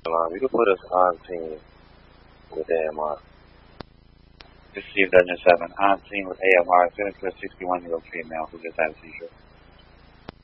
You could put us on team with AMR. Received Dungeon 7. On team with AMR. Finished with 61-year-old female who just had a seizure.